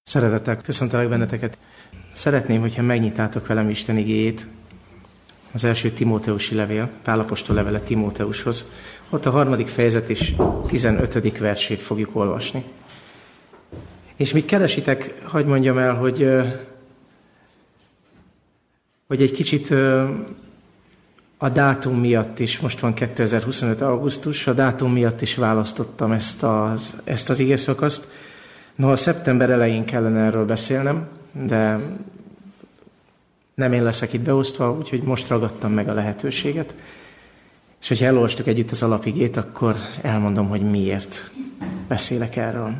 Szeretettel köszöntelek benneteket. Szeretném, hogyha megnyitátok velem Isten igéjét, az első Timóteusi levél, Pál apostol levele Timóteushoz. Ott a 3. fejezet és 15. versét fogjuk olvasni. És míg keresitek, hadd mondjam el, hogy egy kicsit a dátum miatt is, most van 2025. augusztus, a dátum miatt is választottam ezt az igészakaszt. A szeptember elején kellene erről beszélnem, de nem én leszek itt beosztva, úgyhogy most ragadtam meg a lehetőséget. És hogyha elolvastuk együtt az alapigét, akkor elmondom, hogy miért beszélek erről.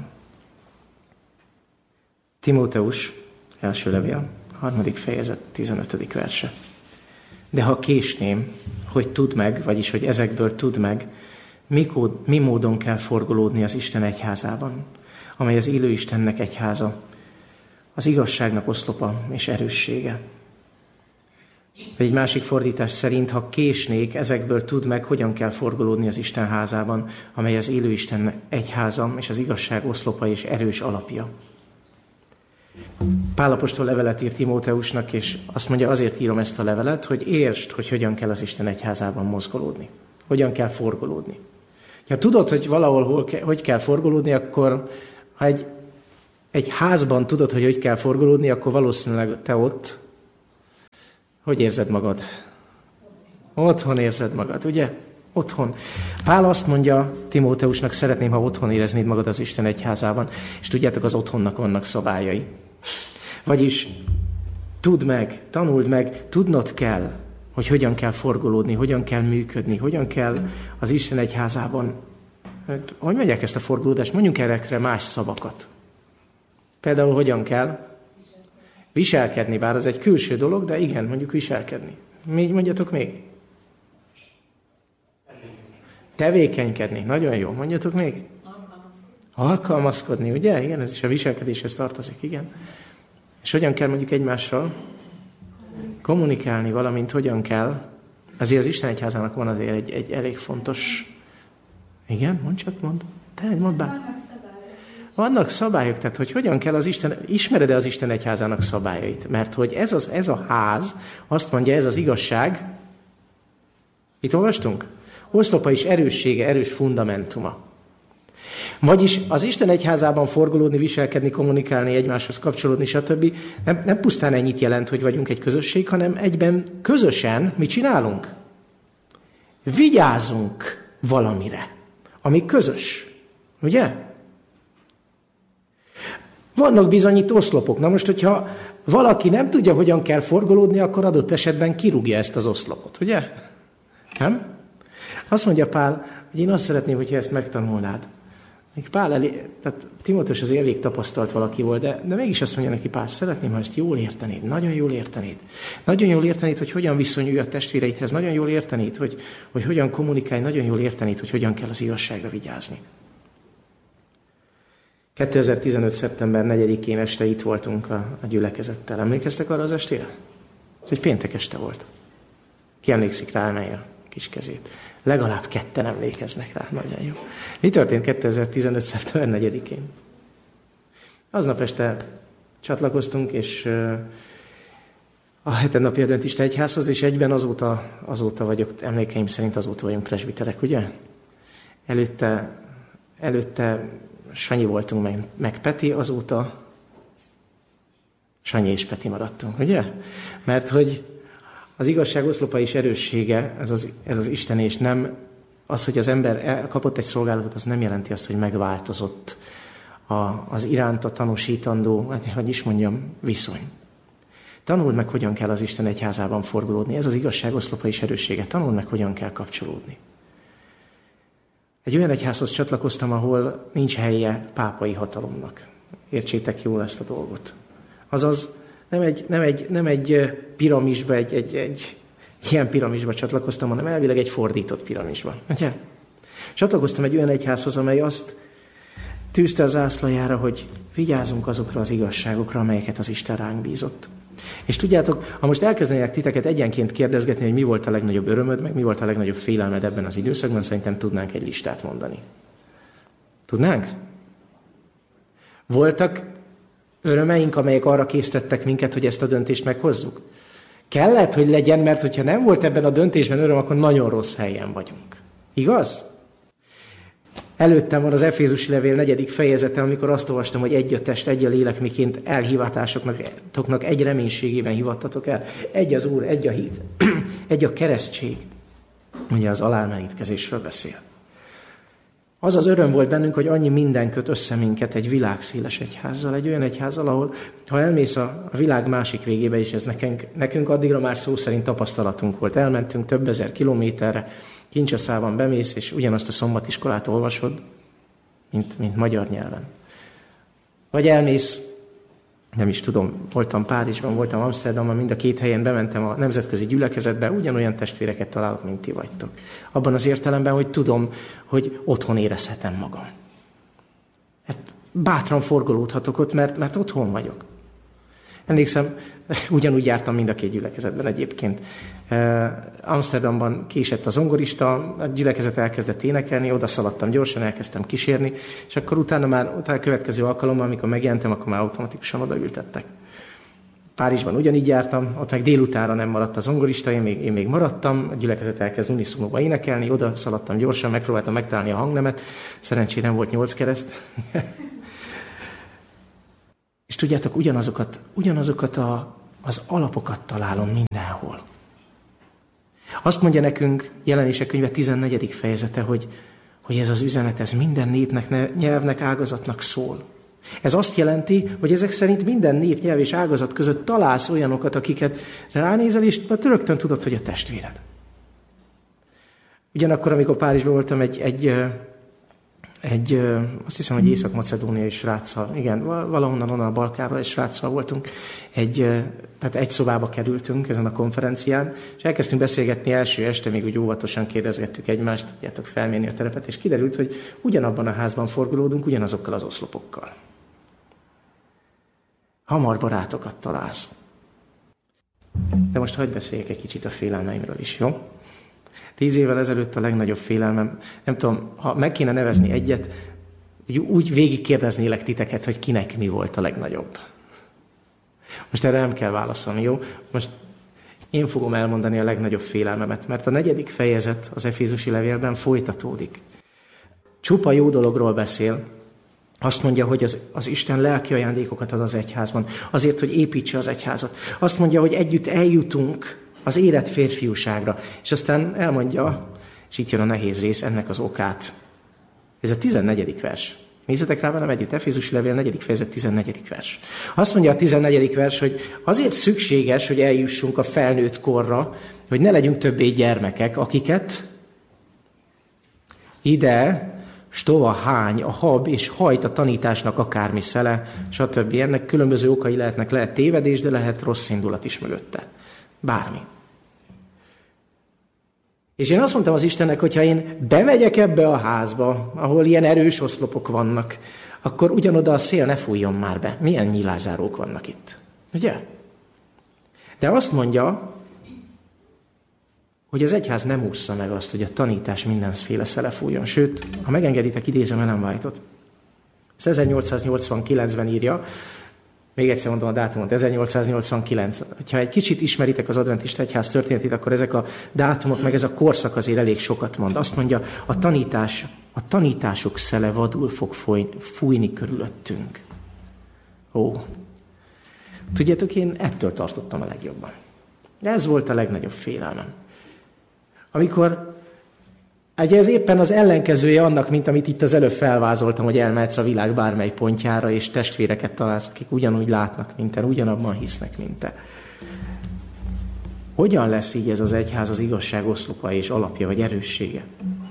Timóteus, első levél, 3. fejezet, 15. verse. De ha késném, hogy tudd meg, vagyis hogy ezekből tudd meg, mi módon kell forgolódni az Isten egyházában, amely az élő Istennek egyháza, az igazságnak oszlopa és erőssége. Egy másik fordítás szerint, ha késnék, ezekből tudd meg, hogyan kell forgolódni az Isten házában, amely az élő Isten egyháza és az igazság oszlopa és erős alapja. Pál apostol levelet ír Timóteusnak, és azt mondja, azért írom ezt a levelet, hogy értsd, hogy hogyan kell az Isten egyházában mozgolódni. Hogyan kell forgolódni. Ha tudod, hogy valahol hogy kell forgolódni, akkor ha egy házban tudod, hogy kell forgolódni, akkor valószínűleg te ott, hogy érzed magad? Otthon érzed magad, ugye? Otthon. Pál azt mondja Timóteusnak, szeretném, ha otthon éreznéd magad az Isten egyházában, és tudjátok, az otthonnak vannak szabályai. Vagyis tudd meg, tanuld meg, tudnod kell, hogy hogyan kell forgolódni, hogyan kell működni, hogyan kell az Isten egyházában. Hogy megyek ezt a forgolódást? Mondjunk erre más szavakat. Például hogyan kell viselkedni, bár az egy külső dolog, de igen, mondjuk viselkedni. Mondjatok még. Tevékenykedni. Nagyon jó. Mondjatok még. Alkalmazkodni, ugye? Igen, ez is a viselkedéshez tartozik, igen. És hogyan kell mondjuk egymással kommunikálni, valamint hogyan kell. Azért az Isten egyházának van azért egy elég fontos... Igen, mondd. Mondd bár. Vannak szabályok, tehát hogy hogyan kell az Isten, ismered-e az Isten egyházának szabályait? Mert hogy ez a ház, azt mondja, ez az igazság, itt olvastunk? Oszlopa és erőssége, erős fundamentuma. Vagyis az Isten egyházában forgolódni, viselkedni, kommunikálni, egymáshoz kapcsolódni, stb. Nem pusztán ennyit jelent, hogy vagyunk egy közösség, hanem egyben közösen mit csinálunk? Vigyázunk valamire, ami közös. Ugye? Vannak bizony itt oszlopok. Na most, hogyha valaki nem tudja, hogyan kell forgolódni, akkor adott esetben kirúgja ezt az oszlopot. Ugye? Nem? Azt mondja Pál, hogy én azt szeretném, hogyha ezt megtanulnád. Tehát Timóteus azért elég tapasztalt valaki volt, de mégis azt mondja neki Pál, szeretném, ha ezt jól értenéd, nagyon jól értenéd. Nagyon jól értenéd, hogy hogyan viszonyulj a testvéreidhez, nagyon jól értenéd, hogy hogyan kommunikálj, nagyon jól értenéd, hogy hogyan kell az igazságra vigyázni. 2015. szeptember 4-én este itt voltunk a gyülekezettel. Emlékeztek arra az estére? Ez egy péntek este volt. Ki emlékszik rá, emelje a kis kezét. Legalább ketten emlékeznek rá, nagyon jó. Mi történt 2015. szeptember 4-én? Aznap este csatlakoztunk, és a 7. napi adventista egyházhoz, és egyben azóta vagyok, emlékeim szerint azóta vagyunk presbiterek, ugye? Előtte Sanyi voltunk, meg Peti, azóta Sanyi és Peti maradtunk, ugye? Mert hogy az igazság oszlopa és erőssége, ez az Isten, és nem az, hogy az ember kapott egy szolgálatot, az nem jelenti azt, hogy megváltozott az iránta tanúsítandó, hogy is mondjam, viszony. Tanuld meg, hogyan kell az Isten egyházában forgolódni. Ez az igazság oszlopa és erőssége. Tanuld meg, hogyan kell kapcsolódni. Egy olyan egyházhoz csatlakoztam, ahol nincs helye pápai hatalomnak. Értsétek jól ezt a dolgot. Azaz nem egy piramisba, egy ilyen piramisba csatlakoztam, hanem elvileg egy fordított piramisba. Ugye? Csatlakoztam egy olyan egyházhoz, amely azt tűzte az zászlajára, hogy vigyázzunk azokra az igazságokra, amelyeket az Isten ránk bízott. És tudjátok, ha most elkezdenék titeket egyenként kérdezgetni, hogy mi volt a legnagyobb örömöd, meg mi volt a legnagyobb félelmed ebben az időszakban, szerintem tudnánk egy listát mondani. Tudnánk? Voltak örömeink, amelyek arra késztettek minket, hogy ezt a döntést meghozzuk? Kellett, hogy legyen, mert hogyha nem volt ebben a döntésben öröm, akkor nagyon rossz helyen vagyunk. Igaz? Előttem van az Efézusi levél 4. fejezete, amikor azt olvastam, hogy egy a test, egy a lélek, miként elhívátásoknak egy reménységében hivattatok el. Egy az Úr, egy a hit, egy a keresztség. Ugye az alámerítkezésről beszél. Az az öröm volt bennünk, hogy annyi minden köt össze minket egy világszéles egyházzal, egy olyan egyházzal, ahol ha elmész a világ másik végébe is, ez nekünk addigra már szó szerint tapasztalatunk volt. Elmentünk több ezer kilométerre, Kinshaszában bemész, és ugyanazt a szombatiskolát olvasod, mint magyar nyelven. Vagy elmész, nem is tudom, voltam Párizsban, voltam Amsterdamban, mind a két helyen bementem a nemzetközi gyülekezetbe, ugyanolyan testvéreket találok, mint ti vagytok. Abban az értelemben, hogy tudom, hogy otthon érezhetem magam. Hát bátran forgolódhatok ott, mert otthon vagyok. Emlékszem, ugyanúgy jártam mind a két gyülekezetben egyébként. Amsterdamban késett a zongorista, a gyülekezet elkezdett énekelni, oda szaladtam gyorsan, elkezdtem kísérni, és akkor utána a következő alkalommal, amikor megjelentem, akkor már automatikusan odaültettek. Párizsban ugyanígy jártam, ott meg délutánra nem maradt a zongorista, én még maradtam, a gyülekezet elkezd uniszonóba énekelni, oda szaladtam gyorsan, megpróbáltam megtalálni a hangnemet, szerencsére nem volt 8 kereszt. És tudjátok, ugyanazokat az alapokat találom mindenhol. Azt mondja nekünk Jelenések könyve 14. fejezete, hogy ez az üzenet, ez minden népnek, nyelvnek, ágazatnak szól. Ez azt jelenti, hogy ezek szerint minden nép, nyelv és ágazat között találsz olyanokat, akiket ránézel, és rögtön tudod, hogy a testvéred. Ugyanakkor, amikor Párizsban voltam, azt hiszem, hogy észak-macedóniai sráccal, igen, valahonnan onnan a Balkánról egy sráccal voltunk, tehát egy szobába kerültünk ezen a konferencián, és elkezdtünk beszélgetni első este, még úgy óvatosan kérdezgettük egymást, tudjátok felmérni a terepet, és kiderült, hogy ugyanabban a házban forgolódunk, ugyanazokkal az oszlopokkal. Hamar barátokat találsz. De most hadd beszéljek egy kicsit a félelmeimről is, jó? 10 évvel ezelőtt a legnagyobb félelmem, nem tudom, ha meg kéne nevezni egyet, úgy végigkérdeznélek titeket, hogy kinek mi volt a legnagyobb. Most erre nem kell válaszolni, jó? Most én fogom elmondani a legnagyobb félelmemet, mert a 4. fejezet az Efézusi levélben folytatódik. Csupa jó dologról beszél. Azt mondja, hogy az Isten lelki ajándékokat ad az egyházban, azért, hogy építse az egyházat. Azt mondja, hogy együtt eljutunk az érett férfiúságra. És aztán elmondja, és itt jön a nehéz rész, ennek az okát. Ez a 14. vers. Nézzetek rá velem együtt, Efézusi levél 4. fejezet 14. vers. Azt mondja a 14. vers, hogy azért szükséges, hogy eljussunk a felnőtt korra, hogy ne legyünk többé gyermekek, akiket ide stova hány a hab, és hajt a tanításnak akármi szele, stb. Ennek különböző okai lehetnek, lehet tévedés, de lehet rossz indulat is mögötte. Bármi. És én azt mondtam az Istennek, hogyha én bemegyek ebbe a házba, ahol ilyen erős oszlopok vannak, akkor ugyanoda a szél ne fújjon már be. Milyen nyilázárók vannak itt. Ugye? De azt mondja, hogy az egyház nem ússza meg azt, hogy a tanítás mindenféle szele fújjon. Sőt, ha megengeditek, idézem Ellen White-ot. 1889-ben írja, még egyszer mondom a dátumot, 1889. Ha egy kicsit ismeritek az adventista egyház történetét, akkor ezek a dátumok, meg ez a korszak azért elég sokat mond. Azt mondja, a tanítások szele vadul fog fújni körülöttünk. Ó. Tudjátok, én ettől tartottam a legjobban. De ez volt a legnagyobb félelmem. Amikor ugye ez éppen az ellenkezője annak, mint amit itt az előbb felvázoltam, hogy elmehetsz a világ bármely pontjára, és testvéreket találsz, akik ugyanúgy látnak, mint te, ugyanabban hisznek, mint te. Hogyan lesz így ez az egyház az igazság oszlopa és alapja, vagy erőssége?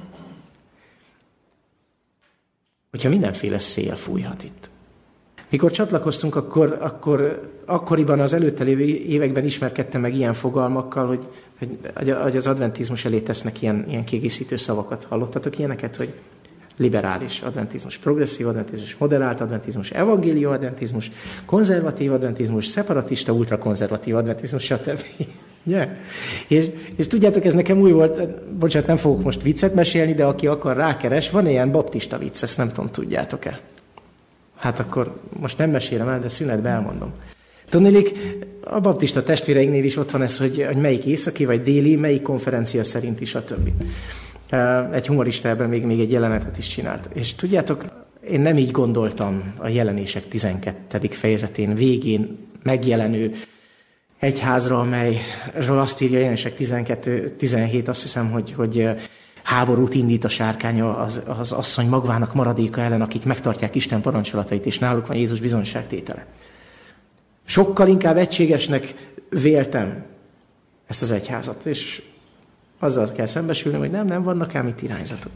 Hogyha mindenféle szél fújhat itt. Mikor csatlakoztunk, akkoriban az előtte lévő években ismerkedtem meg ilyen fogalmakkal, hogy az adventizmus elé tesznek ilyen kiegészítő szavakat. Hallottatok ilyeneket, hogy liberális adventizmus, progresszív adventizmus, moderált adventizmus, evangélium adventizmus, konzervatív adventizmus, szeparatista, ultrakonzervatív adventizmus, stb. Yeah. És tudjátok, ez nekem új volt, bocsánat, nem fogok most viccet mesélni, de aki akar rákeres, van ilyen baptista vicc, ezt nem tudom, tudjátok-e? Hát akkor most nem mesélem el, de szünetben elmondom. Tudnélik, a baptista testvéreinknél is ott van ez, hogy melyik északi vagy déli, melyik konferencia szerint is, a többi. Egy humorista ebben még egy jelenetet is csinált. És tudjátok, én nem így gondoltam a Jelenések 12. fejezetén végén megjelenő egyházra, amelyről azt írja Jelenések 12-17, azt hiszem, hogy háborút indít a sárkánya az asszony magvának maradéka ellen, akik megtartják Isten parancsolatait, és náluk van Jézus bizonyságtétele. Sokkal inkább egységesnek véltem ezt az egyházat, és azzal kell szembesülni, hogy nem vannak ám itt irányzatok.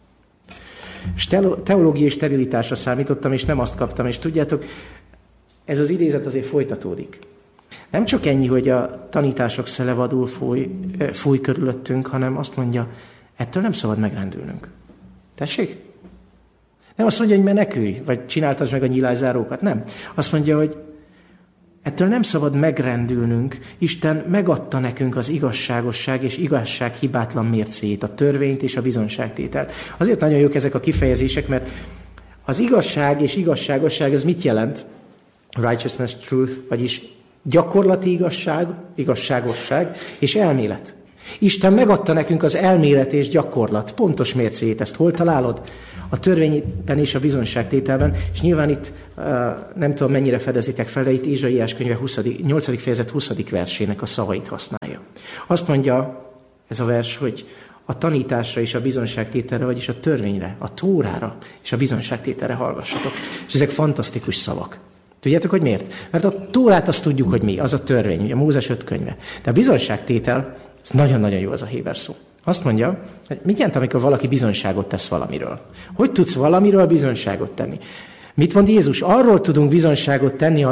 És teológiai sterilitásra számítottam, és nem azt kaptam, és tudjátok, ez az idézet azért folytatódik. Nem csak ennyi, hogy a tanítások szele vadul fúj körülöttünk, hanem azt mondja, ettől nem szabad megrendülnünk. Tessék? Nem azt mondja, hogy menekülj, vagy csináltasd meg a nyilászárókat. Nem. Azt mondja, hogy ettől nem szabad megrendülnünk. Isten megadta nekünk az igazságosság és igazság hibátlan mércéjét, a törvényt és a bizonságtételt. Azért nagyon jók ezek a kifejezések, mert az igazság és igazságosság, ez mit jelent? Righteousness, truth, vagyis gyakorlati igazság, igazságosság és elmélet. Isten megadta nekünk az elmélet és gyakorlat pontos mércéjét. Ezt hol találod? A törvényben és a bizonyságtételben, és nyilván itt nem tudom mennyire fedezitek fel, de itt Ézsaiás könyve 8. fejezet 20. versének a szavait használja. Azt mondja ez a vers, hogy a tanításra és a bizonyságtételre, vagyis a törvényre, a Tórára és a bizonyságtételre hallgassatok. És ezek fantasztikus szavak. Tudjátok, hogy miért? Mert a Tórát azt tudjuk, hogy mi, az a törvény, a Mózes 5 könyve. De a bizonyságtétel, ez nagyon-nagyon jó az a héber szó. Azt mondja, hogy mit jelent, amikor valaki bizonyságot tesz valamiről? Hogy tudsz valamiről bizonyságot tenni? Mit mond Jézus? Arról tudunk bizonyságot tenni,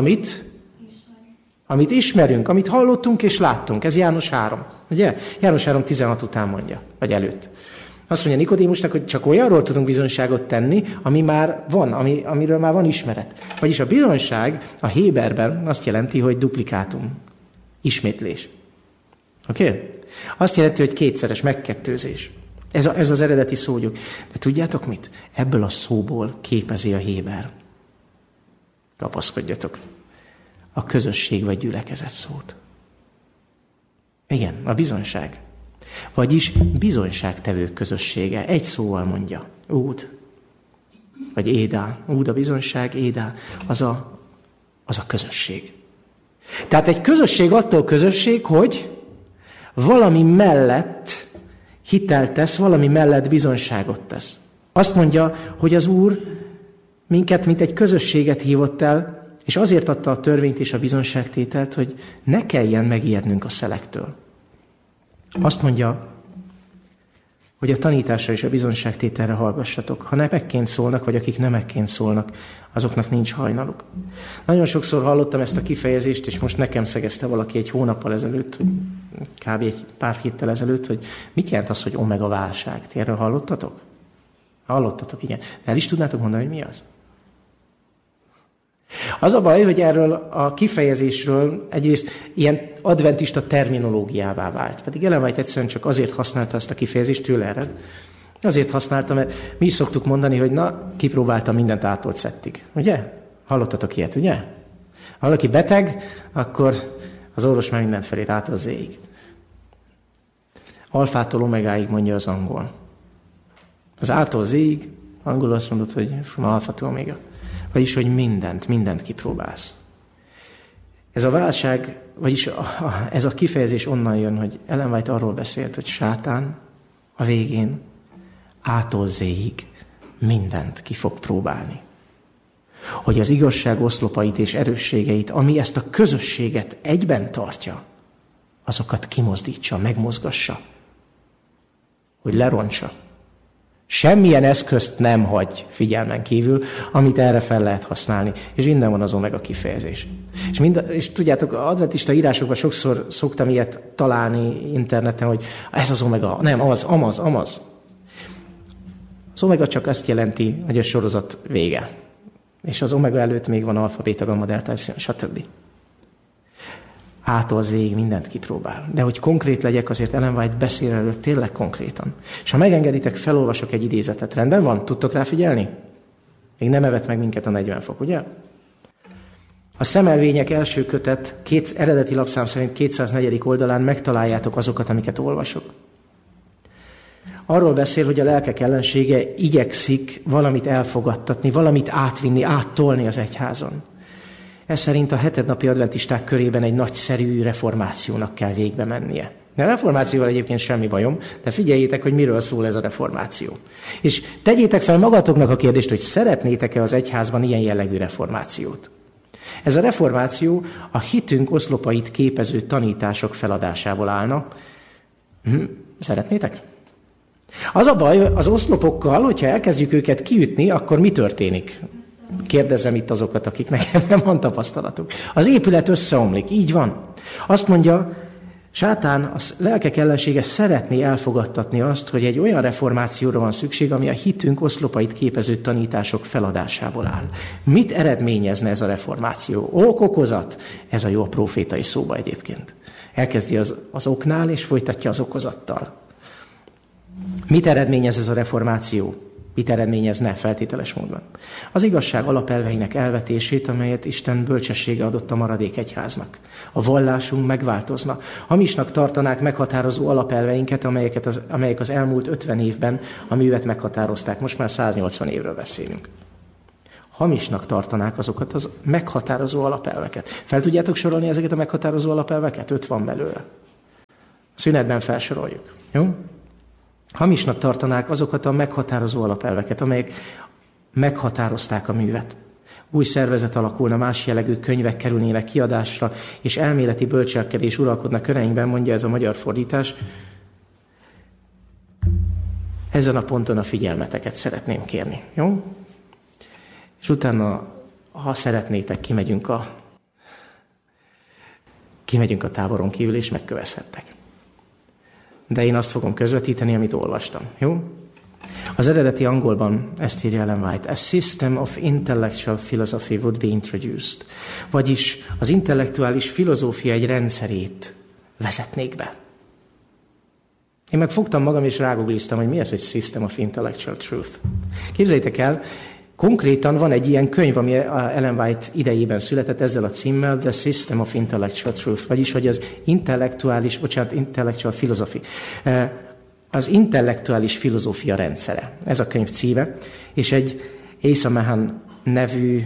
amit ismerünk, amit hallottunk és láttunk. Ez János 3. Ugye? János 3:16 után mondja, vagy előtt. Azt mondja Nikodémusnak, hogy csak olyanról tudunk bizonyságot tenni, ami már van, amiről már van ismeret. Vagyis a bizonyság a héberben azt jelenti, hogy duplikátum, ismétlés. Oké? Okay? Azt jelenti, hogy kétszeres, megkettőzés. Ez az eredeti szógyuk. De tudjátok mit? Ebből a szóból képezi a héber. Kapaszkodjatok. A közösség vagy gyülekezet szót. Igen, a bizonyság. Vagyis bizonyságtevők közössége. Egy szóval mondja. Úd. Vagy édál. Úd a bizonyság, édál. Az a közösség. Tehát egy közösség attól közösség, hogy valami mellett hitelt tesz, valami mellett bizonyságot tesz. Azt mondja, hogy az Úr minket, mint egy közösséget hívott el, és azért adta a törvényt és a bizonyságtételt, hogy ne kelljen megijednünk a szelektől. Azt mondja, hogy a tanításra és a bizonyságtételre hallgassatok. Ha nemekként szólnak, vagy akik nemekként szólnak, azoknak nincs hajnaluk. Nagyon sokszor hallottam ezt a kifejezést, és most nekem szegezte valaki egy hónappal ezelőtt, kb. Egy pár héttel ezelőtt, hogy mit jelent az, hogy omega válság. Ti erről hallottatok? Hallottatok, igen. El is tudnátok mondani, hogy mi az? Az a baj, hogy erről a kifejezésről egyrészt ilyen adventista terminológiává vált. Pedig Ellen White egyszerűen csak azért használta ezt a kifejezést, tőle ered. Azért használta, mert mi is szoktuk mondani, hogy na, kipróbáltam mindent átolt szettig. Ugye? Hallottatok ilyet, ugye? Ha valaki beteg, akkor az orvos már mindent felét átol zéig. Alfától omegáig mondja az angol. Az ától zéig, angolul azt mondod, hogy from alfa to omega. Vagyis, hogy mindent kipróbálsz. Ez a válság, vagyis ez a kifejezés onnan jön, hogy Ellen White arról beszélt, hogy sátán a végén ától zéig mindent ki fog próbálni. Hogy az igazság oszlopait és erősségeit, ami ezt a közösséget egyben tartja, azokat kimozdítsa, megmozgassa. Hogy lerontsa. Semmilyen eszközt nem hagy figyelmen kívül, amit erre fel lehet használni. És innen van az omega kifejezés. És tudjátok, az adventista írásokban sokszor szoktam ilyet találni interneten, hogy ez az omega, nem, amaz. Az omega csak azt jelenti, hogy a sorozat vége. És az omega előtt még van alfa, beta, gamma, delta, stb. Ától zéig mindent kipróbál. De hogy konkrét legyek, azért Ellen White beszél erről tényleg konkrétan. És ha megengeditek, felolvasok egy idézetet. Rendben van? Tudtok rá figyelni? Még nem evett meg minket a 40 fok, ugye? A Szemelvények első kötet eredeti lapszám szerint 204. oldalán megtaláljátok azokat, amiket olvasok. Arról beszél, hogy a lelkek ellensége igyekszik valamit elfogadtatni, valamit átvinni, áttolni az egyházon. Ez szerint a hetednapi adventisták körében egy nagyszerű reformációnak kell végbe mennie. A reformációval egyébként semmi bajom, de figyeljétek, hogy miről szól ez a reformáció. És tegyétek fel magatoknak a kérdést, hogy szeretnétek-e az egyházban ilyen jellegű reformációt. Ez a reformáció a hitünk oszlopait képező tanítások feladásából állna. Szeretnétek? Az a baj az oszlopokkal, hogyha elkezdjük őket kiütni, akkor mi történik? Kérdezem itt azokat, akiknek nem van tapasztalatuk. Az épület összeomlik, így van. Azt mondja, Sátán, a lelkek ellensége szeretné elfogadtatni azt, hogy egy olyan reformációra van szükség, ami a hitünk oszlopait képező tanítások feladásából áll. Mit eredményezne ez a reformáció? Okozat? Ez a jó a prófétai szóba egyébként. Elkezdi az oknál, és folytatja az okozattal. Mit eredményez ez a reformáció? Mit eredményezne feltételes módon? Az igazság alapelveinek elvetését, amelyet Isten bölcsessége adott a maradék egyháznak. A vallásunk megváltozna. Hamisnak tartanák meghatározó alapelveinket, amelyek az elmúlt 50 évben a művet meghatározták. Most már 180 évről beszélünk. Hamisnak tartanák azokat az meghatározó alapelveket. Fel tudjátok sorolni ezeket a meghatározó alapelveket? 5 van belőle. Szünetben felsoroljuk. Jó? Hamisnak tartanák azokat a meghatározó alapelveket, amelyek meghatározták a művet. Új szervezet alakulna, más jellegű könyvek kerülnének kiadásra, és elméleti bölcselkedés uralkodna köreinkben, mondja ez a magyar fordítás. Ezen a ponton a figyelmeteket szeretném kérni. Jó? És utána, ha szeretnétek, kimegyünk a táboron kívül, és megkövezhettek. De én azt fogom közvetíteni, amit olvastam. Jó? Az eredeti angolban ezt írja Ellen White. A system of intellectual philosophy would be introduced. Vagyis az intellektuális filozófia egy rendszerét vezetnék be. Én meg fogtam magam és rágoogliztam, hogy mi ez egy system of intellectual truth. Képzeljétek el, konkrétan van egy ilyen könyv, ami Ellen White idejében született ezzel a címmel, The System of Intellectual Truth, vagyis hogy az intellectual philosophy. Az intellektuális filozófia rendszere. Ez a könyv címe, és egy Asa Mahan nevű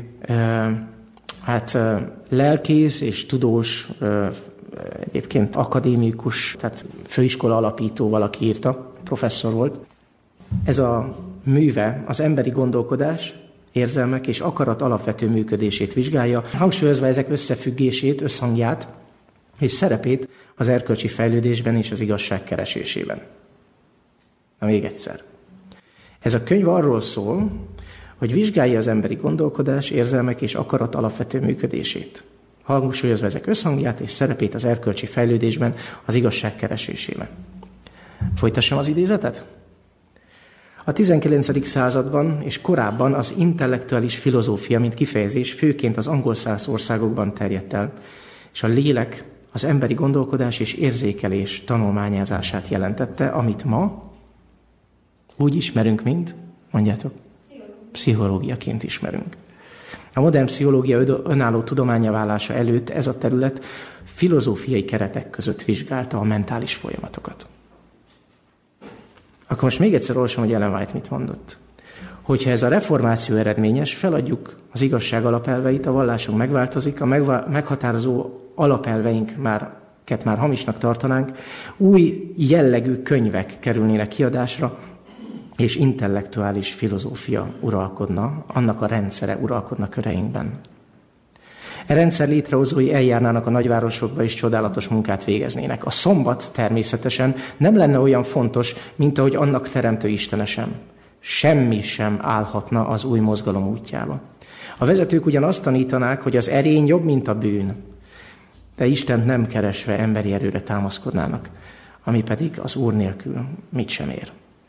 lelkész és tudós, egyébként akadémikus, tehát főiskola alapító valaki írta, professzor volt. Ez a műve az emberi gondolkodás, érzelmek és akarat alapvető működését vizsgálja, hangsúlyozva ezek összefüggését, összhangját és szerepét az erkölcsi fejlődésben és az igazság keresésében. Na még egyszer. Ez a könyv arról szól, hogy vizsgálja az emberi gondolkodás, érzelmek és akarat alapvető működését, hangsúlyozva ezek összhangját és szerepét az erkölcsi fejlődésben, az igazság keresésében. Folytassam az idézetet? A 19. században és korábban az intellektuális filozófia, mint kifejezés, főként az angol száz országokban terjedt el, és a lélek az emberi gondolkodás és érzékelés tanulmányázását jelentette, amit ma úgy ismerünk, mint, mondjátok, pszichológiaként ismerünk. A modern pszichológia önálló tudománnyá válása előtt ez a terület filozófiai keretek között vizsgálta a mentális folyamatokat. Akkor most még egyszer olvasom, hogy Ellen White mit mondott. Hogyha ez a reformáció eredményes, feladjuk az igazság alapelveit, a vallásunk megváltozik, a meghatározó alapelveinket már hamisnak tartanánk, új jellegű könyvek kerülnének kiadásra, és intellektuális filozófia uralkodna, annak a rendszere uralkodna köreinkben. E rendszer létrehozói eljárnának a nagyvárosokba és csodálatos munkát végeznének. A szombat természetesen nem lenne olyan fontos, mint ahogy annak teremtő Istene sem. Semmi sem állhatna az új mozgalom útjába. A vezetők ugyan azt tanítanák, hogy az erény jobb, mint a bűn, de Istent nem keresve emberi erőre támaszkodnának, ami pedig az Úr nélkül mit sem ér.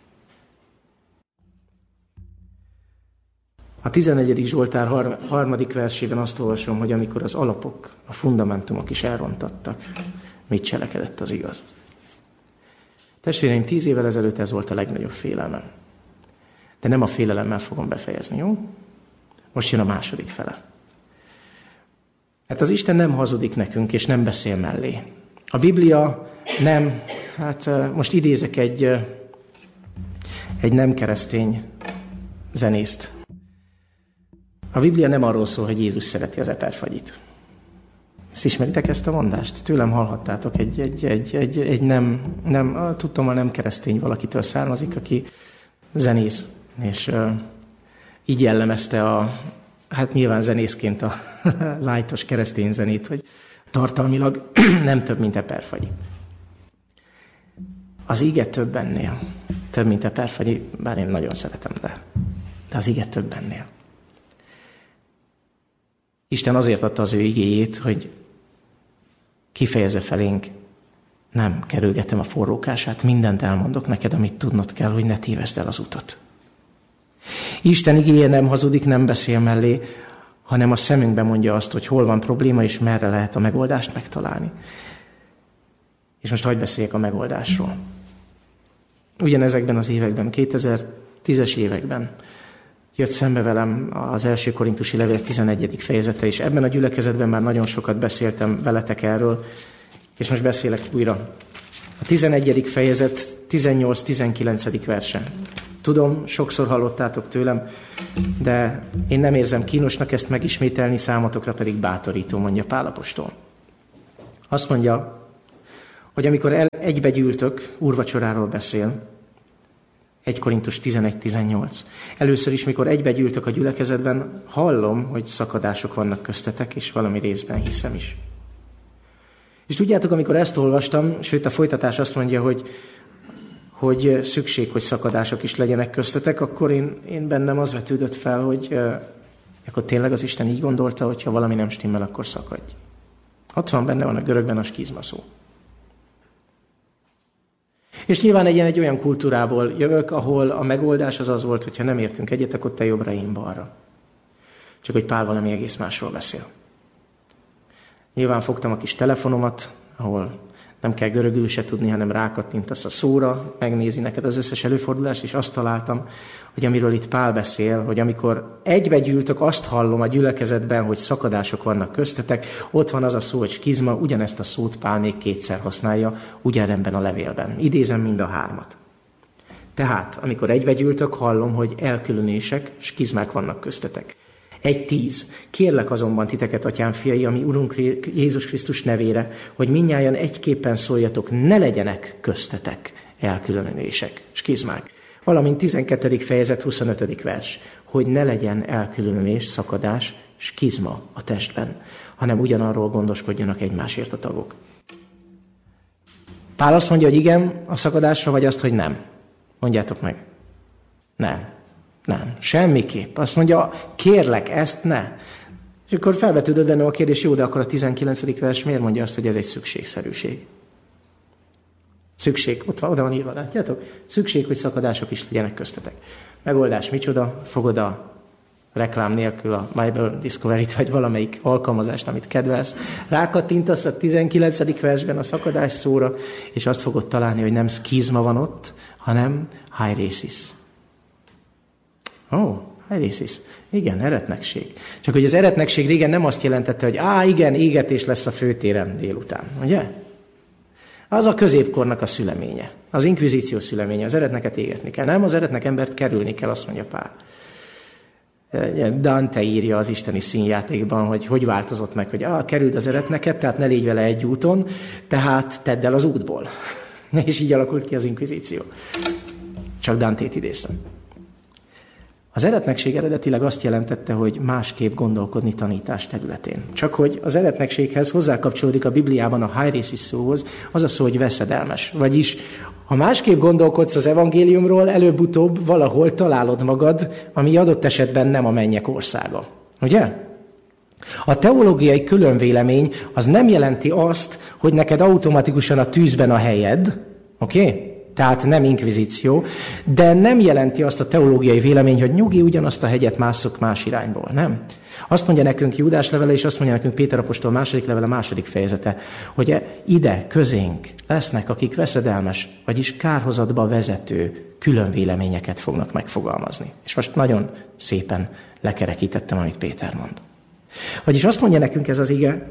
A 11. Zsoltár 3. versében azt olvasom, hogy amikor az alapok, a fundamentumok is elrontattak, mit cselekedett az igaz. Testvéreim, 10 évvel ezelőtt ez volt a legnagyobb félelmem. De nem a félelemmel fogom befejezni, jó? Most jön a második fele. Hát az Isten nem hazudik nekünk, és nem beszél mellé. A Biblia nem, most idézek egy nem keresztény zenészt. A Biblia nem arról szól, hogy Jézus szereti az eperfagyit. Ezt ismeritek ezt a mondást? Tőlem hallhattátok, egy nem tudtommal nem keresztény valakitől származik, aki zenész, és így jellemezte hát nyilván zenészként a lájtos keresztény zenét, hogy tartalmilag nem több, mint eperfagyi. Az ige több ennél. Több, mint eperfagyi, bár én nagyon szeretem, de az ige több ennél. Isten azért adta az ő igéjét, hogy kifejezze felénk, nem kerülgetem a forrókását, mindent elmondok neked, amit tudnod kell, hogy ne téveszd el az utat. Isten igéje nem hazudik, nem beszél mellé, hanem a szemünkbe mondja azt, hogy hol van probléma, és merre lehet a megoldást megtalálni. És most hadd beszéljek a megoldásról. Ugyanezekben az években, 2010-es években jött szembe velem az első korintusi levél 11. fejezete, és ebben a gyülekezetben már nagyon sokat beszéltem veletek erről, és most beszélek újra. A 11. fejezet 18-19. verse. Tudom, sokszor hallottátok tőlem, de én nem érzem kínosnak ezt megismételni, számotokra pedig bátorító, mondja Pál apostol. Azt mondja, hogy amikor egybegyűltök, úrvacsoráról beszél, 1 Korintus 11-18. Először is, mikor egybegyűltök a gyülekezetben, hallom, hogy szakadások vannak köztetek, és valami részben hiszem is. És tudjátok, amikor ezt olvastam, sőt a folytatás azt mondja, hogy szükség, hogy szakadások is legyenek köztetek, akkor én bennem az vetődött fel, hogy akkor tényleg az Isten így gondolta, hogy ha valami nem stimmel, akkor szakadj. Ott benne van a görögben a skizma szó. És nyilván egy olyan kultúrából jövök, ahol a megoldás az volt, hogyha nem értünk egyet, akkor te jobbra, én balra. Csak hogy Pál valami egész másról beszél. Nyilván fogtam a kis telefonomat, ahol nem kell görögül se tudni, hanem rákattintasz a szóra, megnézi neked az összes előfordulást, és azt találtam, hogy amiről itt Pál beszél, hogy amikor egybegyűltök, azt hallom a gyülekezetben, hogy szakadások vannak köztetek, ott van az a szó, hogy skizma, ugyanezt a szót Pál még kétszer használja, ugyanebben a levélben. Idézem mind a hármat. Tehát, amikor egybegyűltök, hallom, hogy elkülönések, skizmák vannak köztetek. 1.10. Kérlek azonban titeket, atyám fiai, ami Urunk Jézus Krisztus nevére, hogy mindnyájan egyképpen szóljatok, ne legyenek köztetek elkülönülések, skizmák. Valamint 12. fejezet 25. vers, hogy ne legyen elkülönülés, szakadás, skizma a testben, hanem ugyanarról gondoskodjanak egymásért a tagok. Pál azt mondja, hogy igen a szakadásra, vagy azt, hogy nem? Mondjátok meg. Nem, semmiképp. Azt mondja, kérlek, ezt ne. És akkor felvetődött bennem a kérdés, jó, de akkor a 19. vers miért mondja azt, hogy ez egy szükségszerűség? Szükség, oda van írva, látjátok? Szükség, hogy szakadások is legyenek köztetek. Megoldás micsoda? Fogod a reklám nélkül a Bible Discovery-t, vagy valamelyik alkalmazást, amit kedvelsz. Rákattintasz a 19. versben a szakadás szóra, és azt fogod találni, hogy nem skizma van ott, hanem hairesis. Hairesis. Igen, eretnekség. Csak hogy az eretnekség régen nem azt jelentette, hogy igen, égetés lesz a főtéren délután. Ugye? Az a középkornak a szüleménye. Az inkvizíció szüleménye. Az eretneket égetni kell. Nem, az eretnek embert kerülni kell, azt mondja Pál. Dante írja az isteni színjátékban, hogy változott meg, hogy kerüld az eretneket, tehát ne légy vele egy úton, tehát tedd el az útból. És így alakult ki az inkvizíció. Csak Dantét idéztem. Az eretnekség eredetileg azt jelentette, hogy másképp gondolkodni tanítás területén. Csak hogy az eretnekséghez hozzákapcsolódik a Bibliában a hairesis szóhoz, az a szó, hogy veszedelmes. Vagyis, ha másképp gondolkodsz az evangéliumról, előbb-utóbb valahol találod magad, ami adott esetben nem a mennyek országa. Ugye? A teológiai különvélemény az nem jelenti azt, hogy neked automatikusan a tűzben a helyed, oké? tehát nem inkvizíció, de nem jelenti azt a teológiai vélemény, hogy nyugi, ugyanazt a hegyet másszuk más irányból, nem? Azt mondja nekünk Júdás levele, és azt mondja nekünk Péter apostol második levele második fejezete, hogy ide közénk lesznek, akik veszedelmes, vagyis kárhozatba vezető külön véleményeket fognak megfogalmazni. És most nagyon szépen lekerekítettem, amit Péter mond. Vagyis azt mondja nekünk ez az ige,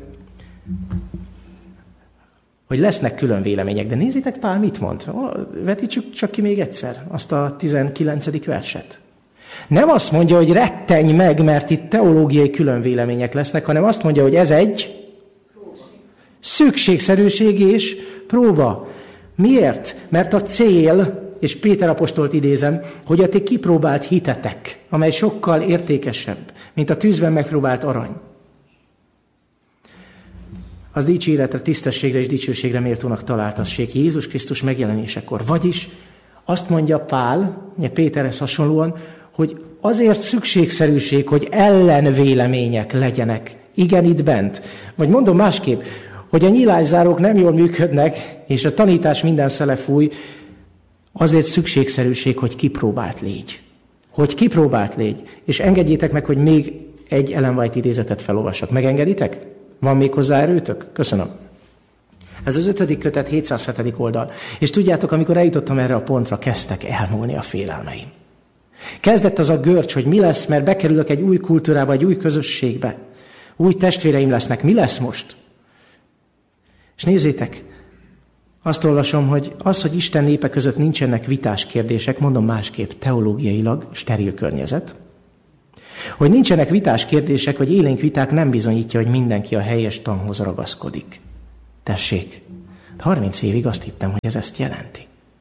hogy lesznek külön vélemények. De nézzétek, Pál mit mond? Vetítsük csak ki még egyszer azt a 19. verset. Nem azt mondja, hogy rettenj meg, mert itt teológiai külön vélemények lesznek, hanem azt mondja, hogy ez egy szükségszerűség és próba. Miért? Mert a cél, és Péter apostolt idézem, hogy a ti kipróbált hitetek, amely sokkal értékesebb, mint a tűzben megpróbált arany, az dicséretre, tisztességre és dicsőségre méltónak találtassék Jézus Krisztus megjelenésekor. Vagyis azt mondja Pál, Péterhez hasonlóan, hogy azért szükségszerűség, hogy ellenvélemények legyenek. Igen, itt bent. Vagy mondom másképp, hogy a nyílászárók nem jól működnek, és a tanítás minden szele fúj, azért szükségszerűség, hogy kipróbált légy. Hogy kipróbált légy. És engedjétek meg, hogy még egy Ellen White idézetet felolvassak. Megengeditek? Van még hozzá erőtök? Köszönöm. Ez az 5. kötet 707. oldal. És tudjátok, amikor eljutottam erre a pontra, kezdtek elmúlni a félelmeim. Kezdett az a görcs, hogy mi lesz, mert bekerülök egy új kultúrába, egy új közösségbe. Új testvéreim lesznek. Mi lesz most? És nézzétek, azt olvasom, hogy az, hogy Isten népe között nincsenek vitás kérdések, mondom másképp, teológiailag steril környezet, hogy nincsenek vitás kérdések, vagy élénk viták nem bizonyítja, hogy mindenki a helyes tanhoz ragaszkodik. Tessék, 30 évig azt hittem, hogy ez ezt jelenti.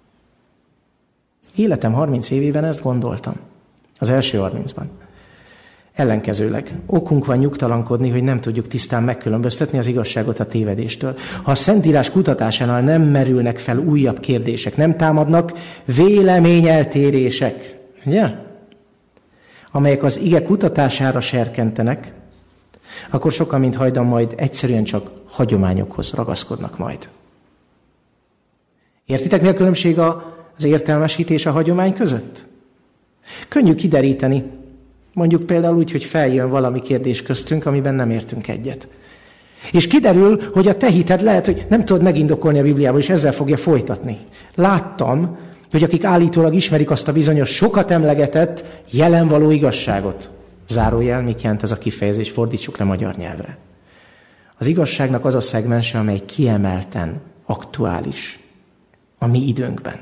Életem 30 évében ezt gondoltam. Az első 30-ban. Ellenkezőleg, okunk van nyugtalankodni, hogy nem tudjuk tisztán megkülönböztetni az igazságot a tévedéstől. Ha a Szentírás kutatásánál nem merülnek fel újabb kérdések, nem támadnak véleményeltérések, ugye? Amelyek az ige kutatására serkentenek, akkor sokan, mint hajdan, majd egyszerűen csak hagyományokhoz ragaszkodnak majd. Értitek, mi a különbség az értelmes hit és a hagyomány között? Könnyű kideríteni, mondjuk például úgy, hogy feljön valami kérdés köztünk, amiben nem értünk egyet. És kiderül, hogy a te hited lehet, hogy nem tudod megindokolni a Bibliából, és ezzel fogja folytatni. Láttam, hogy akik állítólag ismerik azt a bizonyos sokat emlegetett jelenvaló igazságot. Zárójel, mit jelent ez a kifejezés? Fordítsuk le magyar nyelvre. Az igazságnak az a szegmense, amely kiemelten aktuális a mi időnkben.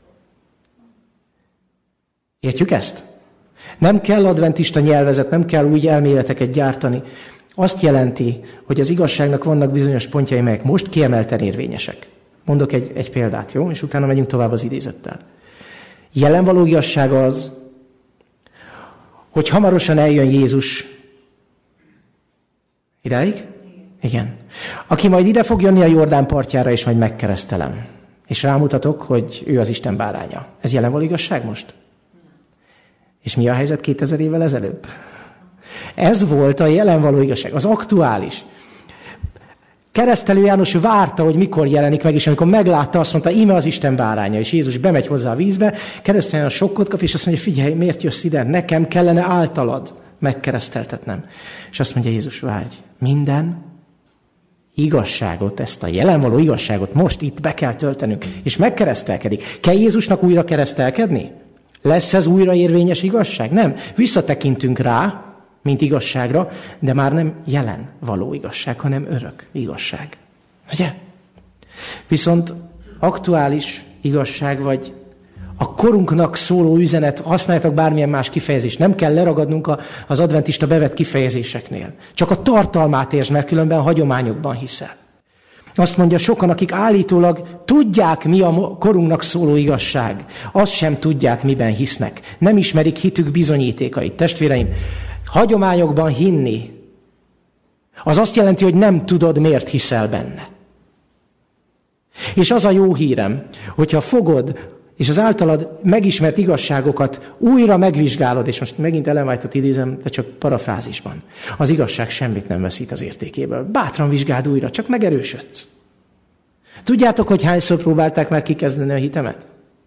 Értjük ezt? Nem kell adventista nyelvezet, nem kell új elméleteket gyártani. Azt jelenti, hogy az igazságnak vannak bizonyos pontjai, melyek most kiemelten érvényesek. Mondok egy példát, jó? És utána megyünk tovább az idézettel. Jelenvaló igazság az, hogy hamarosan eljön Jézus. Idáig? Igen. Aki majd ide fog jönni a Jordán partjára, és majd megkeresztelem. És rámutatok, hogy ő az Isten báránya. Ez jelenvaló igazság most? És mi a helyzet 2000 évvel ezelőtt? Ez volt a jelenvaló igazság, az aktuális. Keresztelő János várta, hogy mikor jelenik meg, és amikor meglátta, azt mondta, íme az Isten báránya, és Jézus bemegy hozzá a vízbe, Keresztelő János sokkot kap, és azt mondja, figyelj, miért jössz ide? Nekem kellene általad megkereszteltetnem. És azt mondja Jézus, várj, minden igazságot, ezt a jelenvaló igazságot most itt be kell töltenünk, és megkeresztelkedik. Kell Jézusnak újra keresztelkedni? Lesz ez újra érvényes igazság? Nem. Visszatekintünk rá, mint igazságra, de már nem jelen való igazság, hanem örök igazság. Ugye? Viszont aktuális igazság, vagy a korunknak szóló üzenet, használjátok bármilyen más kifejezést, nem kell leragadnunk az adventista bevett kifejezéseknél. Csak a tartalmát értsd, mert különben hagyományokban hiszel. Azt mondja, sokan, akik állítólag tudják, mi a korunknak szóló igazság, azt sem tudják, miben hisznek. Nem ismerik hitük bizonyítékait. Testvéreim, hagyományokban hinni, az azt jelenti, hogy nem tudod, miért hiszel benne. És az a jó hírem, hogyha fogod, és az általad megismert igazságokat újra megvizsgálod, és most megint Ellen White-ot idézem, de csak parafrázisban. Az igazság semmit nem veszít az értékéből. Bátran vizsgáld újra, csak megerősödsz. Tudjátok, hogy hányszor próbálták már kikezdeni a hitemet?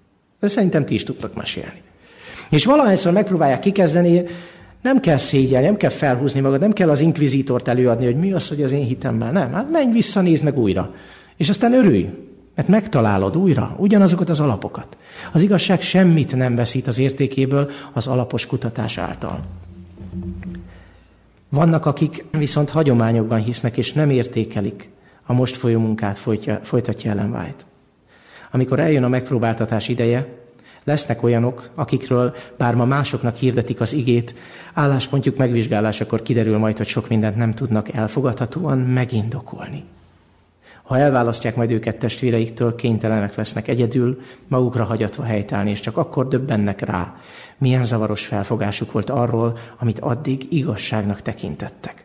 De szerintem ti is tudtok mesélni. És valahányszor megpróbálják kikezdeni, nem kell szégyelni, nem kell felhúzni magad, nem kell az inkvizítort előadni, hogy mi az, hogy az én hitemmel. Nem, hát menj vissza, nézd meg újra. És aztán örülj, mert megtalálod újra ugyanazokat az alapokat. Az igazság semmit nem veszít az értékéből az alapos kutatás által. Vannak, akik viszont hagyományokban hisznek, és nem értékelik a most folyó munkát, folytatja Ellen White. Amikor eljön a megpróbáltatás ideje, lesznek olyanok, akikről bár ma másoknak hirdetik az igét, álláspontjuk megvizsgálásakor kiderül majd, hogy sok mindent nem tudnak elfogadhatóan megindokolni. Ha elválasztják majd őket testvéreiktől, kénytelenek lesznek egyedül, magukra hagyatva helytállni, és csak akkor döbbennek rá, milyen zavaros felfogásuk volt arról, amit addig igazságnak tekintettek.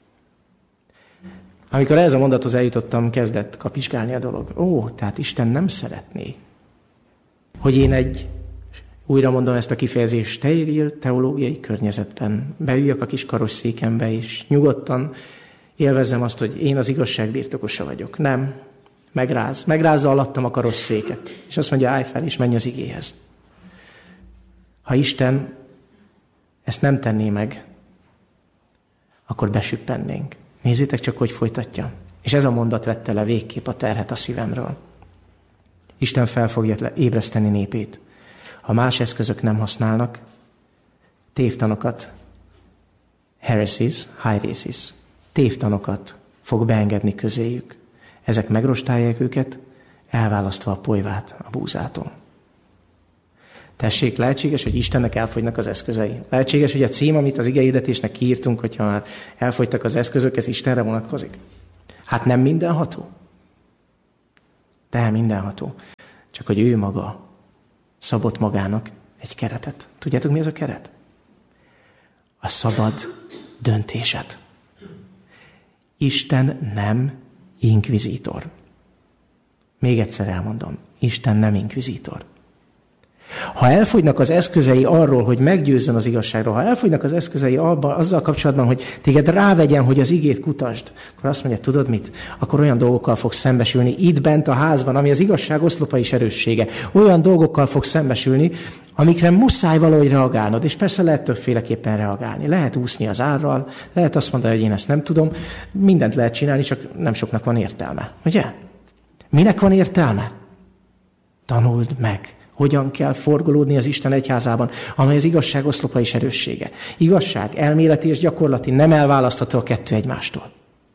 Amikor ez a mondathoz eljutottam, kezdett kapizsgálni a dolog. Tehát Isten nem szeretné, hogy én újra mondom ezt a kifejezést, steril teológiai környezetben beüljek a kis karosszékembe, és nyugodtan élvezzem azt, hogy én az igazság birtokosa vagyok. Nem. Megrázza alattam a karosszéket. És azt mondja, állj fel, és menj az igéhez. Ha Isten ezt nem tenné meg, akkor besüppennénk. Nézzétek csak, hogy folytatja. És ez a mondat vette le végképp a terhet a szívemről. Isten fel fogja ébreszteni népét. Ha más eszközök nem használnak, tévtanokat, heresies, hérésis, tévtanokat fog beengedni közéjük. Ezek megrostálják őket, elválasztva a polyvát a búzától. Tessék, lehetséges, hogy Istennek elfogynak az eszközei. Lehetséges, hogy a cím, amit az igehirdetésnek kiírtunk, hogyha már elfogytak az eszközök, ez Istenre vonatkozik. Hát nem mindenható. De mindenható. Csak hogy ő maga szabott magának egy keretet. Tudjátok, mi az a keret? A szabad döntésed. Isten nem inkvizítor. Még egyszer elmondom. Isten nem inkvizítor. Ha elfogynak az eszközei arról, hogy meggyőzzön az igazságról, ha elfogynak az eszközei azzal kapcsolatban, hogy téged rávegyen, hogy az igét kutasd, akkor azt mondja, tudod mit? Akkor olyan dolgokkal fogsz szembesülni itt bent a házban, ami az igazság oszlopa is erőssége. Olyan dolgokkal fogsz szembesülni, amikre muszáj valahogy reagálnod, és persze lehet többféleképpen reagálni. Lehet úszni az árral, lehet azt mondani, hogy én ezt nem tudom, mindent lehet csinálni, csak nem soknak van értelme. Ugye? Minek van értelme? Tanuld meg. Hogyan kell forgolódni az Isten egyházában, amely az igazság oszlopa is erőssége. Igazság, elméleti és gyakorlati nem elválasztható a kettő egymástól.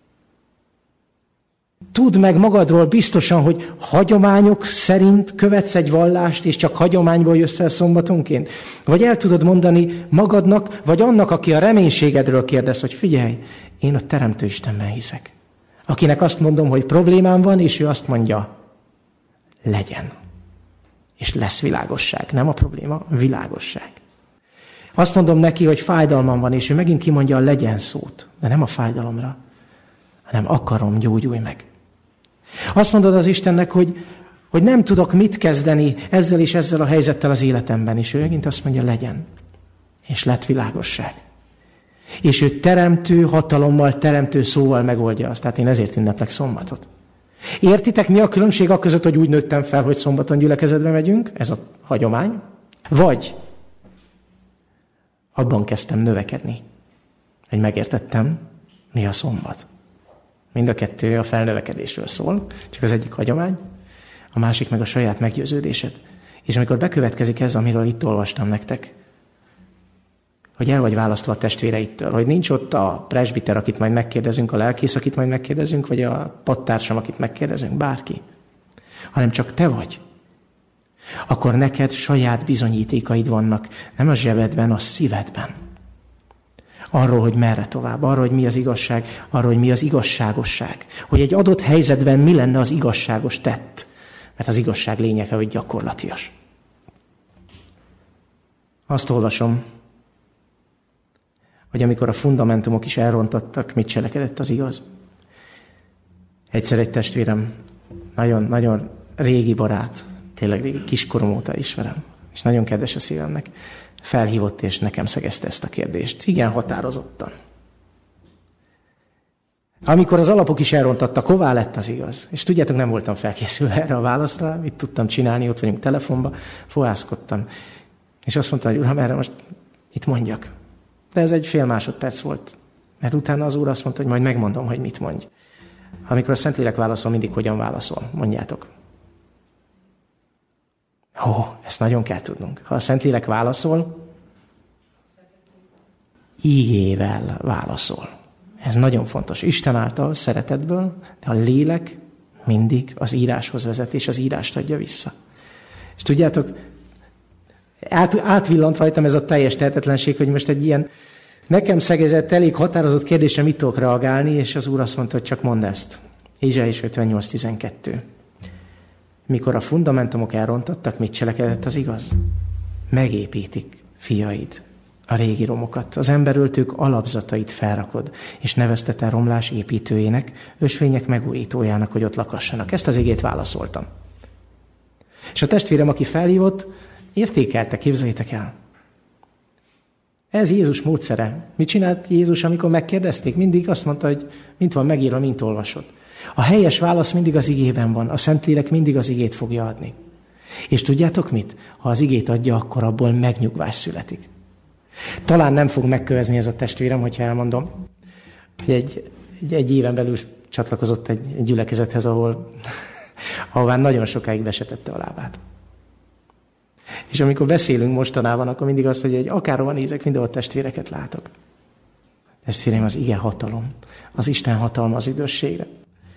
Tudd meg magadról biztosan, hogy hagyományok szerint követsz egy vallást, és csak hagyományból jössz el szombatonként? Vagy el tudod mondani magadnak, vagy annak, aki a reménységedről kérdez, hogy figyelj, én a Teremtő Istenben hiszek. Akinek azt mondom, hogy problémám van, és ő azt mondja, legyen. És lesz világosság. Nem a probléma, a világosság. Azt mondom neki, hogy fájdalmam van, és ő megint kimondja a legyen szót. De nem a fájdalomra, hanem akarom, gyógyulj meg. Azt mondod az Istennek, hogy nem tudok mit kezdeni ezzel és ezzel a helyzettel az életemben. És ő megint azt mondja, legyen. És lett világosság. És ő teremtő hatalommal, teremtő szóval megoldja azt. Tehát én ezért ünneplek szombatot. Értitek, mi a különbség a között, hogy úgy nőttem fel, hogy szombaton gyülekezetbe megyünk, ez a hagyomány, vagy abban kezdtem növekedni, hogy megértettem, mi a szombat. Mind a kettő a felnövekedésről szól, csak az egyik hagyomány, a másik meg a saját meggyőződésed. És amikor bekövetkezik ez, amiről itt olvastam nektek, hogy el vagy választva a testvéreittől, hogy nincs ott a presbiter, akit majd megkérdezünk, a lelkész, akit majd megkérdezünk, vagy a padtársam, akit megkérdezünk, bárki, hanem csak te vagy. Akkor neked saját bizonyítékaid vannak, nem a zsebedben, a szívedben. Arról, hogy merre tovább, arról, hogy mi az igazság, arról, hogy mi az igazságosság. Hogy egy adott helyzetben mi lenne az igazságos tett. Mert az igazság lényege, hogy gyakorlatias. Azt olvasom, hogy amikor a fundamentumok is elrontottak, mit cselekedett az igaz. Egyszer egy testvérem, nagyon régi barát, tényleg régi, kiskorom óta ismerem, és nagyon kedves a szívemnek, felhívott és nekem szegezte ezt a kérdést. Igen, határozottan. Amikor az alapok is elrontottak, hová lett az igaz? És tudjátok, nem voltam felkészülve erre a válaszra, mit tudtam csinálni, ott vagyunk telefonba, fohászkodtam. És azt mondtam, hogy Uram, erre most mit mondjak? De ez egy fél másodperc volt. Mert utána az Úr azt mondta, hogy majd megmondom, hogy mit mondj. Amikor a Szentlélek válaszol, mindig hogyan válaszol? Mondjátok. Ezt nagyon kell tudnunk. Ha a Szentlélek válaszol, ígével válaszol. Ez nagyon fontos. Isten által, szeretetből, de a lélek mindig az íráshoz vezet, és az írást adja vissza. És tudjátok, átvillant rajtam ez a teljes tehetetlenség, hogy most egy ilyen nekem szegezett, elég határozott kérdésre mit tudok reagálni, és az Úr azt mondta, hogy csak mondd ezt. Ézsaiás 58:12. Mikor a fundamentumok elrontottak, mit cselekedett az igaz? Megépítik fiaid a régi romokat. Az emberöltők alapzatait felrakod, és nevezted el romlás építőjének, ösvények megújítójának, hogy ott lakassanak. Ezt az igét válaszoltam. És a testvérem, aki felhívott, értékelte, képzeljétek el. Ez Jézus módszere. Mit csinált Jézus, amikor megkérdezték? Mindig azt mondta, hogy mint van megírva, mint olvasod. A helyes válasz mindig az igében van. A Szentlélek mindig az igét fogja adni. És tudjátok mit? Ha az igét adja, akkor abból megnyugvás születik. Talán nem fog megkövezni ez a testvérem, hogyha elmondom, hogy egy éven belül csatlakozott egy gyülekezethez, ahová nagyon sokáig besetette a lábát. És amikor beszélünk mostanában, akkor mindig az, hogy akárhova nézek, mindenhol testvéreket látok. Testvérem, az ige hatalom. Az Isten hatalma az üdvösségre.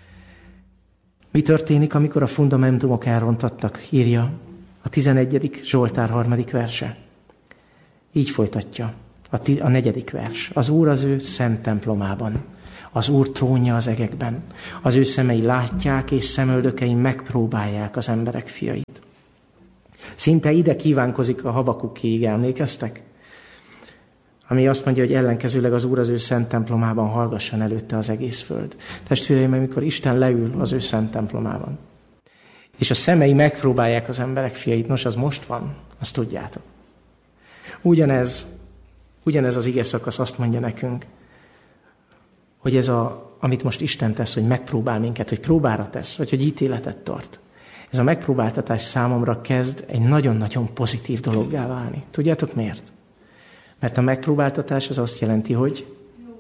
Mi történik, amikor a fundamentumok elrontattak? Írja a 11. Zsoltár 3. verse. Így folytatja a 4. vers. Az Úr az ő szent templomában. Az Úr trónja az egekben. Az ő szemei látják, és szemöldökei megpróbálják az emberek fiait. Szinte ide kívánkozik a Habakukkéig, emlékeztek? Ami azt mondja, hogy ellenkezőleg az Úr az ő szent templomában hallgasson előtte az egész föld. Testvéreim, amikor Isten leül az ő szent templomában, és a szemei megpróbálják az emberek fiait, nos, az most van, azt tudjátok. Ugyanez az ige szakasz azt mondja nekünk, hogy ez amit most Isten tesz, hogy megpróbál minket, hogy próbára tesz, vagy hogy ítéletet tart. Ez a megpróbáltatás számomra kezd egy nagyon-nagyon pozitív dologgá válni. Tudjátok miért? Mert a megpróbáltatás az azt jelenti, hogy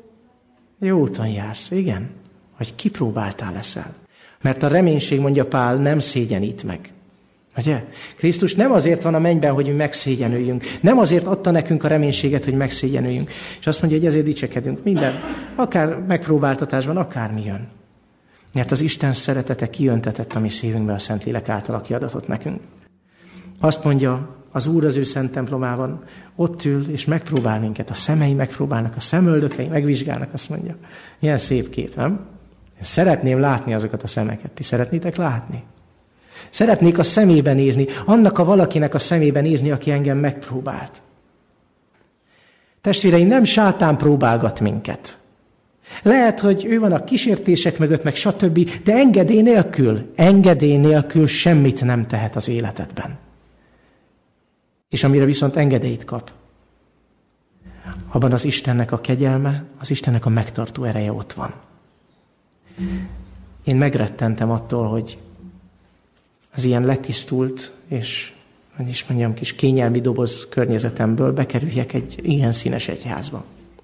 jó úton jársz, igen, hogy kipróbáltál leszel. Mert a reménység, mondja Pál, nem szégyenít meg. Ugye? Krisztus nem azért van a mennyben, hogy mi megszégyenüljünk. Nem azért adta nekünk a reménységet, hogy megszégyenüljünk. És azt mondja, hogy ezért dicsekedünk. Minden, akár megpróbáltatásban, akármi jön. Mert az Isten szeretete kijöntetett a mi szívünkbe a Szentlélek által, aki adatott nekünk. Azt mondja, az Úr az ő szent templomában ott ül, és megpróbál minket. A szemei megpróbálnak, a szemöldökei megvizsgálnak, azt mondja. Milyen szép kép, nem? Én szeretném látni azokat a szemeket. Ti szeretnétek látni? Szeretnék a szemébe nézni, annak a valakinek a szemébe nézni, aki engem megpróbált. Testvéreim, nem sátán próbálgat minket. Lehet, hogy ő van a kísértések mögött, meg stb., de engedély nélkül semmit nem tehet az életedben. És amire viszont engedélyt kap, abban az Istennek a kegyelme, az Istennek a megtartó ereje ott van. Én megrettentem attól, hogy az ilyen letisztult, és hogy is mondjam, kis kényelmi doboz környezetemből bekerüljek egy ilyen színes egyházba.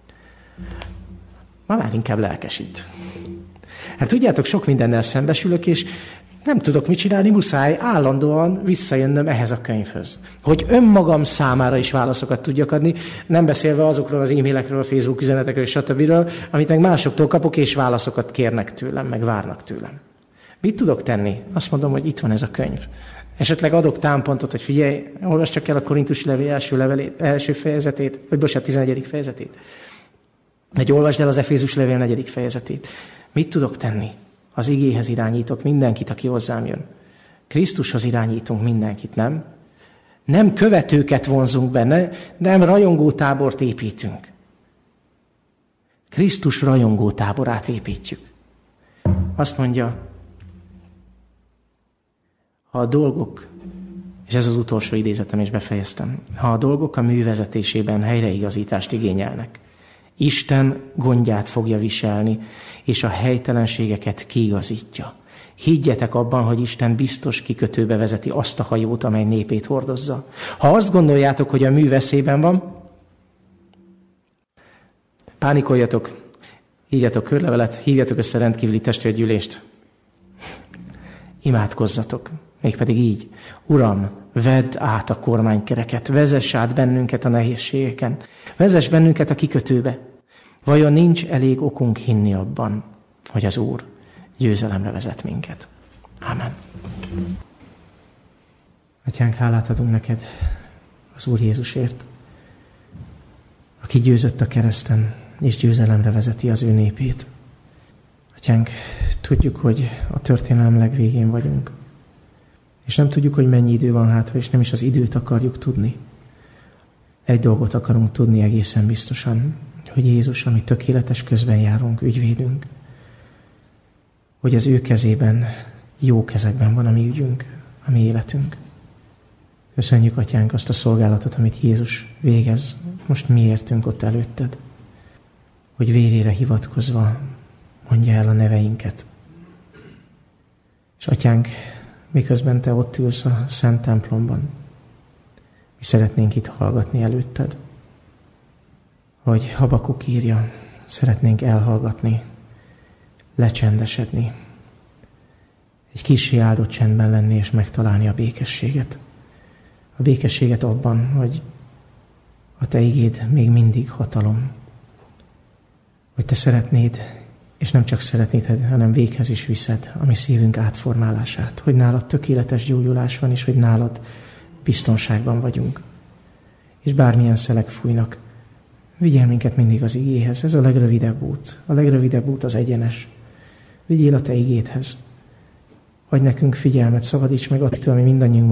Ma már inkább lelkesít. Hát tudjátok, sok mindennel szembesülök, és nem tudok mit csinálni, muszáj állandóan visszajönnöm ehhez a könyvhöz. Hogy önmagam számára is válaszokat tudjak adni, nem beszélve azokról az e-mailekről, Facebook üzenetekről, stb., amit meg másoktól kapok, és válaszokat kérnek tőlem, meg várnak tőlem. Mit tudok tenni? Azt mondom, hogy itt van ez a könyv. Esetleg adok támpontot, hogy figyelj, olvasd csak el a Korintusi levél első fejezetét, vagy bocsánat, 11. fejezetét. Vagy olvasd el az Efézus levél 4. fejezetét. Mit tudok tenni? Az igéhez irányítok mindenkit, aki hozzám jön. Krisztushoz irányítunk mindenkit, nem? Nem követőket vonzunk be, nem rajongótábort építünk. Krisztus rajongótáborát építjük. Azt mondja, ha a dolgok, és ez az utolsó idézetem, és befejeztem, ha a dolgok a művezetésében helyreigazítást igényelnek, Isten gondját fogja viselni, és a helytelenségeket kiigazítja. Higgyetek abban, hogy Isten biztos kikötőbe vezeti azt a hajót, amely népét hordozza. Ha azt gondoljátok, hogy a mű veszélyben van, pánikoljatok, írjatok körlevelet, hívjatok össze rendkívüli testvérgyűlést. Imádkozzatok, mégpedig így. Uram, vedd át a kormánykereket, vezess át bennünket a nehézségeken, vezess bennünket a kikötőbe. Vajon nincs elég okunk hinni abban, hogy az Úr győzelemre vezet minket? Ámen. Atyánk, hálát adunk neked az Úr Jézusért, aki győzött a kereszten, és győzelemre vezeti az ő népét. Atyánk, tudjuk, hogy a történelem legvégén vagyunk, és nem tudjuk, hogy mennyi idő van hátra, és nem is az időt akarjuk tudni. Egy dolgot akarunk tudni egészen biztosan, hogy Jézus, ami tökéletes közben járunk, ügyvédünk, hogy az ő kezében, jó kezekben van a mi ügyünk, a mi életünk. Köszönjük, Atyánk, azt a szolgálatot, amit Jézus végez most mi értünk ott előtted, hogy vérére hivatkozva mondja el a neveinket. És Atyánk, miközben te ott ülsz a Szent templomban, mi szeretnénk itt hallgatni előtted, hogy Habakuk írja, szeretnénk elhallgatni, lecsendesedni, egy kissé áldott csendben lenni és megtalálni a békességet. A békességet abban, hogy a te igéd még mindig hatalom, hogy te szeretnéd, és nem csak szeretnéd, hanem véghez is viszed a mi szívünk átformálását, hogy nálad tökéletes gyógyulás van, és hogy nálad biztonságban vagyunk. És bármilyen szelek fújnak, vigyél minket mindig az igéhez. Ez a legrövidebb út. A legrövidebb út az egyenes. Vigyél a te igédhez. Adj nekünk figyelmet, szabadíts meg attól, ami mindannyiunkban